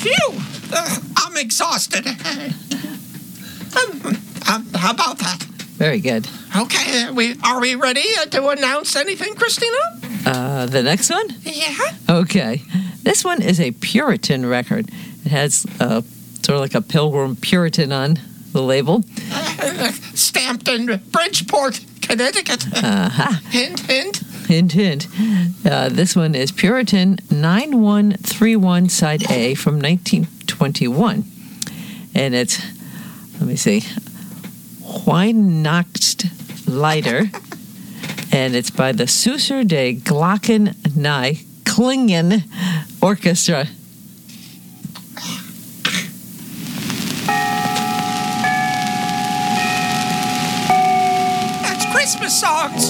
Phew! I'm exhausted. How about that? Very good. Okay, are we ready to announce anything, Christina? The next one? Yeah? Okay. This one is a Puritan record. It has sort of like a Pilgrim Puritan on the label. Stamped in Bridgeport, Connecticut. Hint, hint. Hint, hint. This one is Puritan 9131 Side A from 1921. And it's, let me see, Weihnacht Lieder. And it's by the Susser de Glocken Nye Klingen Orchestra.